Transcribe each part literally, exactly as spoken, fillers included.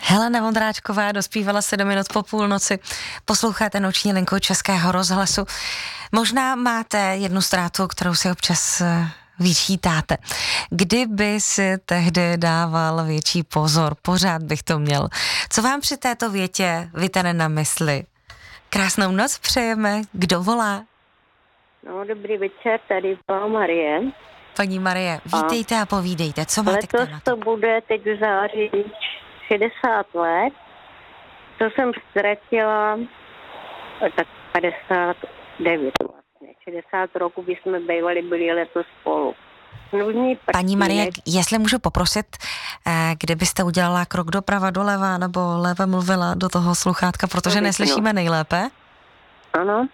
Helena Vondráčková dospívala se do minut po půlnoci. Posloucháte Noční linku Českého rozhlasu. Možná máte jednu ztrátu, kterou si občas vyčítáte. Kdyby si tehdy dával větší pozor, pořád bych to měl. Co vám při této větě vytane na mysli? Krásnou noc přejeme. Kdo volá? No, dobrý večer, tady byla Marie. Paní Marie, vítejte a povídejte, co máte k tématu? Letos to bude teď v září šedesát let. To jsem ztratila tak padesát devět vlastně. šedesát roku bychom bývali byli letos spolu. Paní Marie, jestli můžu poprosit, kdybyste udělala krok doprava, doleva nebo lépe mluvila do toho sluchátka, protože neslyšíme nejlépe. Ano.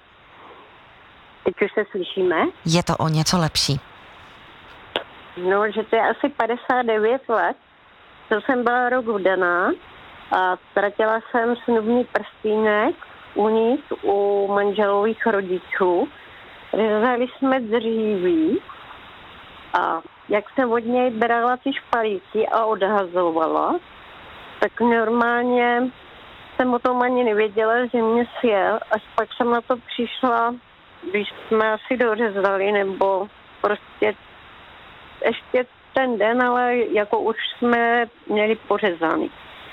Teď už se slyšíme? Je to o něco lepší. No, že to je asi padesát devět let, co jsem byla rok vdaná a ztratila jsem snubní prstýnek u nich, u manželových rodičů. Řezali jsme dříví a jak jsem od něj brala ty špalíky a odhazovala, tak normálně jsem o tom ani nevěděla, že mě sjel, až pak jsem na to přišla, když jsme asi dořezali, nebo prostě ještě ten den, ale jako už jsme měli pořezaný.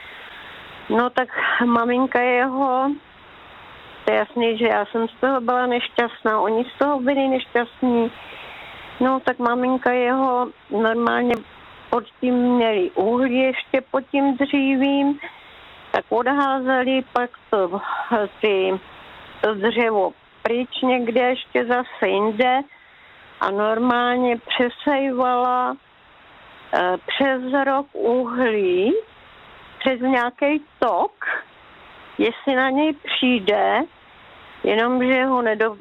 No tak maminka jeho, to je jasný, že já jsem z toho byla nešťastná, oni z toho byli nešťastní. No tak maminka jeho normálně pod tím měli uhlí ještě pod tím dřívím, tak odházeli pak to, ty, to dřevo pryč někde ještě zase jinde a normálně přesejvala e, přes rok uhlí, přes nějaký tok, jestli na něj přijde, jenomže ho nedo,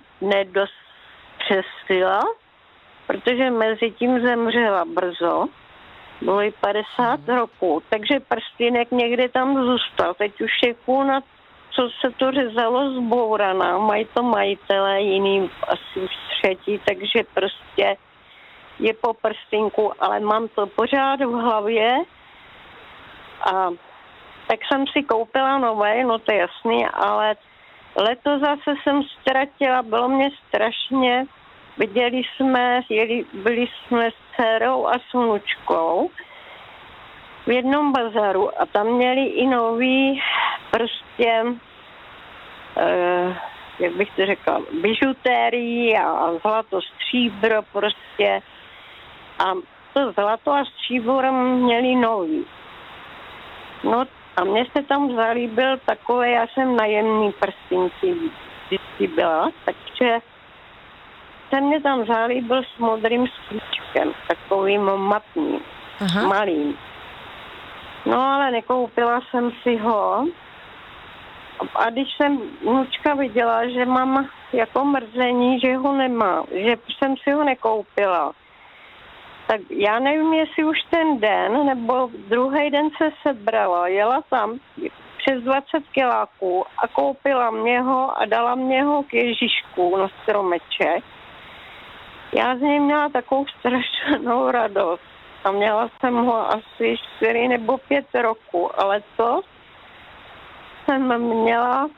nedopřesila, protože mezi tím zemřela brzo, bylo jí padesát hmm. roků, takže prstínek někde tam zůstal. Teď už je kůna, co se to řezalo, zbouraná, mají to majitelé, jiný asi už třetí, takže prostě je po prstínku, ale mám to pořád v hlavě a tak jsem si koupila nové, no to je jasný, ale letos zase jsem ztratila, bylo mě strašně, viděli jsme, jeli, byli jsme s dcerou a s vnučkou v jednom bazaru a tam měli i nový prostě, eh, jak bych to řekla, bižutérii a zlato, stříbro prostě a to zlato a stříbro měli nový. No a mně se tam zalíbil takové, já jsem najemný prstínky vždycky byla, takže se mě tam zalíbil s modrým sklíčkem, takovým matným, aha, malým. No ale nekoupila jsem si ho. A když jsem vnučka viděla, že mám jako mrzení, že ho nemá, že jsem si ho nekoupila, tak já nevím, jestli už ten den, nebo druhý den se sebrala, jela tam přes dvacet kiláků a koupila mě ho a dala mě ho k Ježíšku na stromeček. Já z něj měla takovou strašnou radost a měla jsem ho asi čtyři nebo pět roku, ale to jsem měla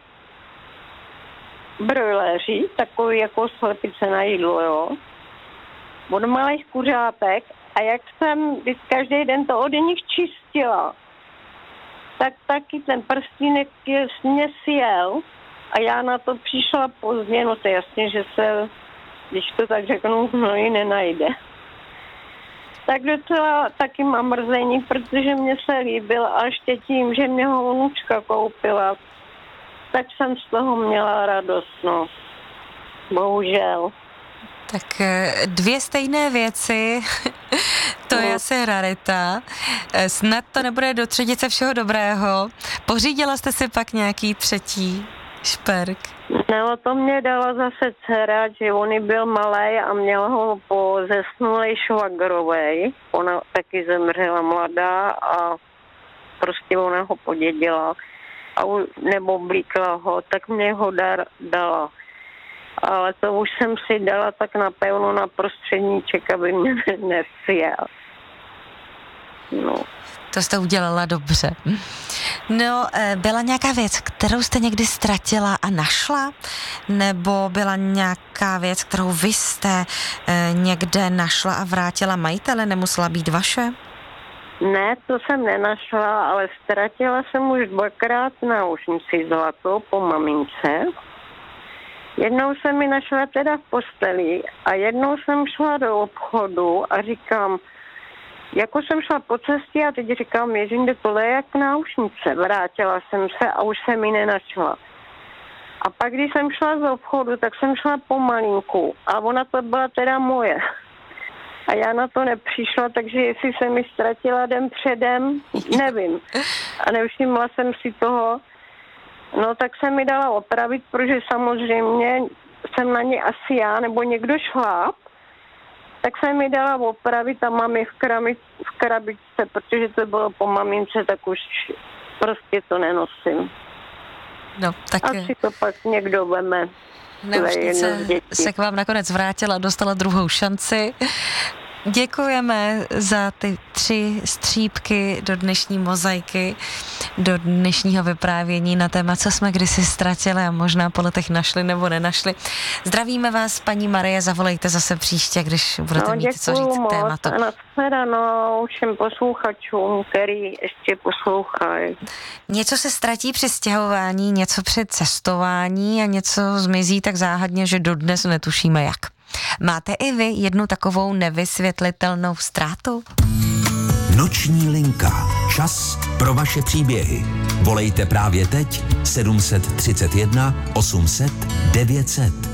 brojléři, takový jako slepice na jídlo, jo, od malých kuřátek a jak jsem každý den to od nich čistila, tak taky ten prstínek mě sjel a já na to přišla pozdě, no to je jasně, že se, když to tak řeknu, no ji nenajde. Tak docela taky mám mrzení, protože mě se líbil a ještě tím, že mě ho vnučka koupila, tak jsem z toho měla radost, no. Bohužel. Tak dvě stejné věci, to no. Je asi rarita. Snad to nebude do třetice všeho dobrého. Pořídila jste si pak nějaký třetí šperk? No, to mě dala zase dcera, že on byl malý a měl ho po zesnulej švagrovej. Ona taky zemřela mladá a prostě ona ho podědila. A u, nebo blíkla ho, tak mě ho dar, dala. Ale to už jsem si dala tak napevno na prostředníček, aby mě nesjel. No. To jste udělala dobře. No, byla nějaká věc, kterou jste někdy ztratila a našla? Nebo byla nějaká věc, kterou vy jste někde našla a vrátila majitele? Nemusela být vaše? Ne, to jsem nenašla, ale ztratila jsem už dvakrát náušnici zlatou po mamince. Jednou jsem mi našla teda v posteli a jednou jsem šla do obchodu a říkám, jako jsem šla po cestě a teď říkám, ježinde, tohle je jak náušnice. Vrátila jsem se a už jsem ji nenašla. A pak, když jsem šla z obchodu, tak jsem šla pomalinku a ona to byla teda moje. A já na to nepřišla, takže jestli jsem mi ztratila den předem, nevím. A nevšimla jsem si toho. No tak jsem mi dala opravit, protože samozřejmě jsem na ně asi já nebo někdo šláp. Tak jsem mi dala opravit a mám je v, krami, v krabičce, protože to bylo po mamince, tak už prostě to nenosím. No, tak asi to pak někdo veme. Náušnice se k vám nakonec vrátila, dostala druhou šanci. Děkujeme za ty tři střípky do dnešní mozaiky, do dnešního vyprávění na téma, co jsme kdysi ztratili a možná po letech našli nebo nenašli. Zdravíme vás, paní Marie, zavolejte zase příště, když budete no, mít co říct k tématu. A nashledanou všem posluchačům, který ještě poslouchají. Něco se ztratí při stěhování, něco při cestování a něco zmizí tak záhadně, že dodnes netušíme jak. Máte i vy jednu takovou nevysvětlitelnou ztrátu? Noční linka. Čas pro vaše příběhy. Volejte právě teď sedm set třicet jedna osm set devět set.